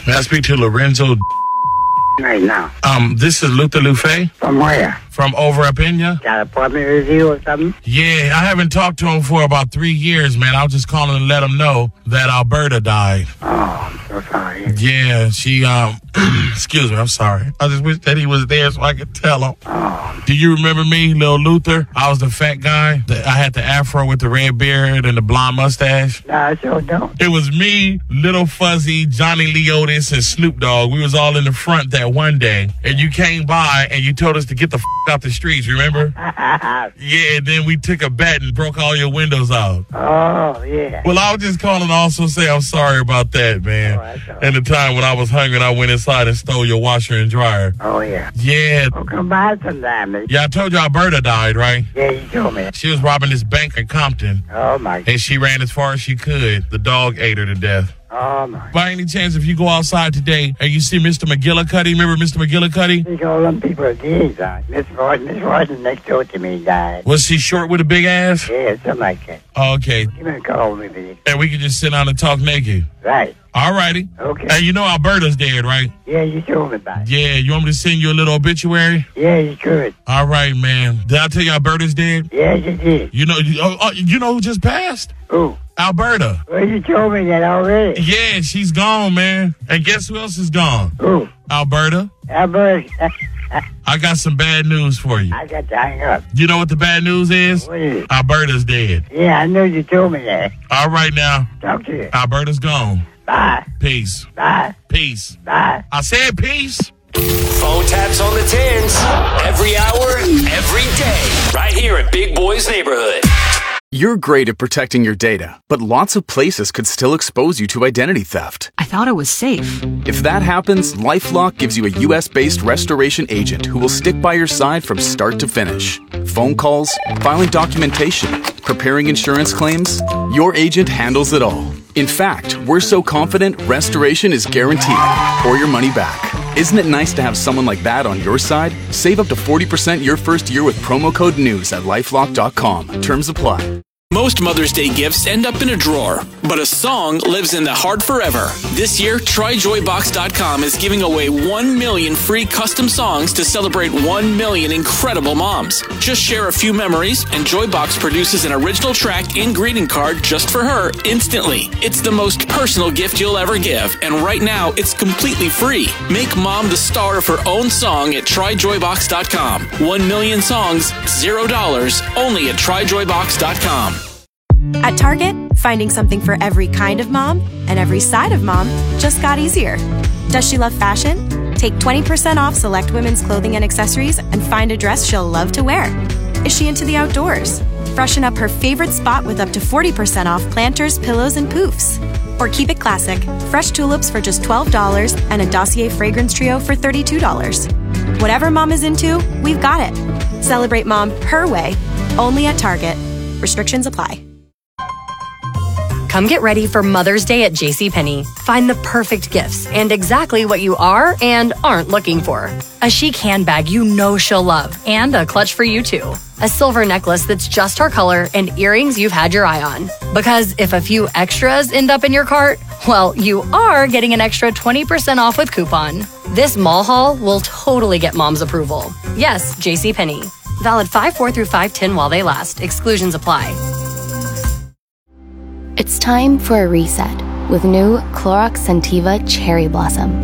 May I speak to Lorenzo right now? This is Luther Lufe. From where? From over up in ya. Got an appointment with you or something? Yeah, I haven't talked to him for about 3 years, man. I was just calling to let him know that Alberta died. Oh, I'm so sorry. Yeah, she, excuse me, I'm sorry. I just wish that he was there so I could tell him. Oh. Do you remember me, Lil Luther? I was the fat guy. I had the afro with the red beard and the blonde mustache. No, I sure don't. It was me, Little Fuzzy, Johnny Lee Otis, and Snoop Dogg. We was all in the front that one day, and you came by and you told us to get the out the streets, remember? Yeah, and then we took a bat and broke all your windows out. Oh, yeah. Well, I was just calling to also say I'm sorry about that, man. Oh, that's all right. And the time when I was hungry, I went inside and stole your washer and dryer. Oh, yeah. Yeah. Well, come by sometime. Yeah, I told you Alberta died, right? Yeah, you told me. She was robbing this bank in Compton, Oh, my. and she ran as far as she could. The dog ate her to death. Oh, my. By any chance, if you go outside today and you see Mr. McGillicuddy, remember Mr. McGillicuddy? I think all them people are dead. Miss Royden next door to me died. Was he short with a big ass? Yeah, something like that. Okay. Give me a call with me. And we can just sit down and talk naked. Right. All righty. Okay. And you know Alberta's dead, right? Yeah, you told me about it. Yeah, you want me to send you a little obituary? Yeah, you could. All right, man. Did I tell you Alberta's dead? Yeah, you did. You know, you know who just passed? Who? Alberta. Well, you told me that already. Yeah, she's gone, man. And guess who else is gone? Who? Alberta. Albert. I got some bad news for you. I got to hang up. You know what the bad news is? What is it? Alberta's dead. Yeah, I know you told me that. All right, now. Talk to you. Alberta's gone. Bye. Peace. Bye. Peace. Bye. I said peace. Phone taps on the tins. Every hour, every day. Right here in Big Boy's neighborhood. You're great at protecting your data, but lots of places could still expose you to identity theft. I thought it was safe. If that happens, LifeLock gives you a US-based restoration agent who will stick by your side from start to finish. Phone calls, filing documentation, preparing insurance claims, your agent handles it all. In fact, we're so confident restoration is guaranteed or your money back. Isn't it nice to have someone like that on your side? Save up to 40% your first year with promo code NEWS at LifeLock.com. Terms apply. Most Mother's Day gifts end up in a drawer, but a song lives in the heart forever. This year, TryJoyBox.com is giving away 1 million free custom songs to celebrate 1 million incredible moms. Just share a few memories, and Joybox produces an original track and greeting card just for her instantly. It's the most personal gift you'll ever give, and right now, it's completely free. Make mom the star of her own song at TryJoyBox.com. 1 million songs, $0, only at TryJoyBox.com. At Target, finding something for every kind of mom and every side of mom just got easier. Does she love fashion? Take 20% off select women's clothing and accessories and find a dress she'll love to wear. Is she into the outdoors? Freshen up her favorite spot with up to 40% off planters, pillows, and poofs. Or keep it classic, fresh tulips for just $12 and a Dossier fragrance trio for $32. Whatever mom is into, we've got it. Celebrate mom her way, only at Target. Restrictions apply. Come get ready for Mother's Day at JCPenney. Find the perfect gifts and exactly what you are and aren't looking for. A chic handbag you know she'll love and a clutch for you too. A silver necklace that's just her color and earrings you've had your eye on. Because if a few extras end up in your cart, well, you are getting an extra 20% off with coupon. This mall haul will totally get mom's approval. Yes, JCPenney. Valid 5/4 through 5/10 while they last. Exclusions apply. It's time for a reset with new Clorox Scentiva Cherry Blossom.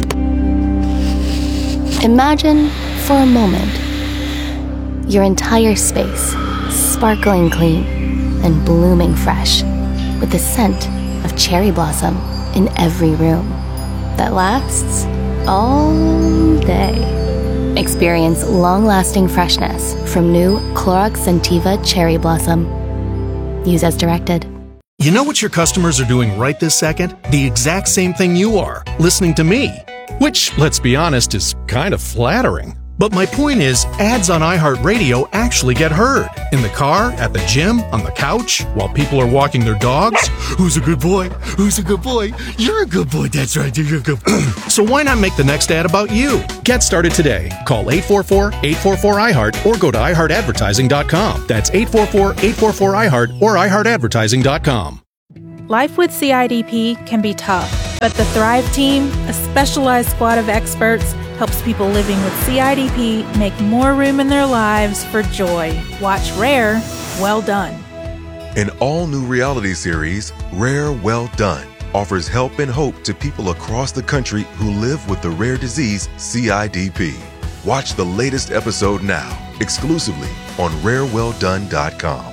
Imagine, for a moment, your entire space sparkling clean and blooming fresh with the scent of cherry blossom in every room that lasts all day. Experience long-lasting freshness from new Clorox Scentiva Cherry Blossom. Use as directed. You know what your customers are doing right this second? The exact same thing you are, listening to me. Which, let's be honest, is kind of flattering. But my point is, ads on iHeartRadio actually get heard. In the car, at the gym, on the couch, while people are walking their dogs. Who's a good boy? Who's a good boy? You're a good boy, that's right, you're a good boy. So why not make the next ad about you? Get started today. Call 844-844-iHeart or go to iHeartAdvertising.com. That's 844-844-iHeart or iHeartAdvertising.com. Life with CIDP can be tough, But the Thrive Team, a specialized squad of experts, helps people living with CIDP make more room in their lives for joy. Watch Rare, Well Done. An all-new reality series, Rare Well Done, offers help and hope to people across the country who live with the rare disease CIDP. Watch the latest episode now, exclusively on RareWellDone.com.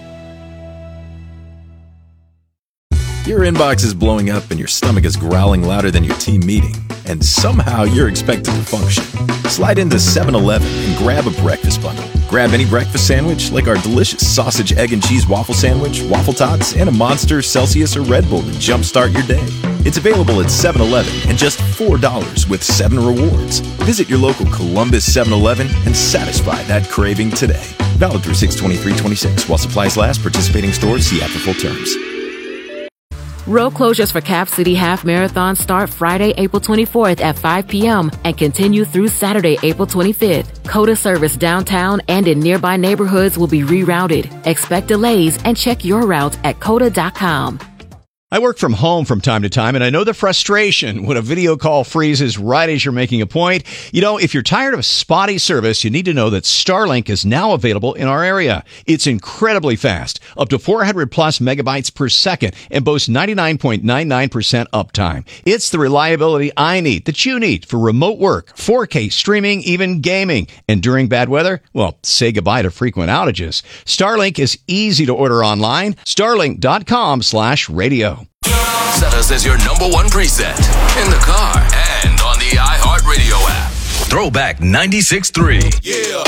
Your inbox is blowing up and your stomach is growling louder than your team meeting, and somehow you're expected to function. Slide into 7-Eleven and grab a breakfast bundle. Grab any breakfast sandwich like our delicious sausage, egg, and cheese waffle sandwich, waffle tots, and a Monster, Celsius, or Red Bull to jumpstart your day. It's available at 7-Eleven and just $4 with 7 rewards. Visit your local Columbus 7-Eleven and satisfy that craving today. Valid through 6/23/26 while supplies last. Participating stores, see app for full terms. Road closures for Cap City Half Marathon start Friday, April 24th at 5 p.m. and continue through Saturday, April 25th. COTA service downtown and in nearby neighborhoods will be rerouted. Expect delays and check your route at COTA.com. I work from home from time to time, and I know the frustration when a video call freezes right as you're making a point. You know, if you're tired of spotty service, you need to know that Starlink is now available in our area. It's incredibly fast, up to 400 plus megabytes per second, and boasts 99.99% uptime. It's the reliability I need, that you need, for remote work, 4K streaming, even gaming. And during bad weather, well, say goodbye to frequent outages. Starlink is easy to order online. Starlink.com/radio. Set us as your number one preset in the car and on the iHeartRadio app. Throwback 96.3. Yeah.